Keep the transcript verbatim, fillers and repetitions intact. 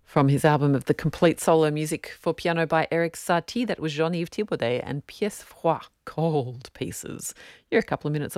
From his album of the complete solo music for piano by Eric Satie, that was Jean-Yves Thibaudet and Pièces Froides, cold pieces. You're a couple of minutes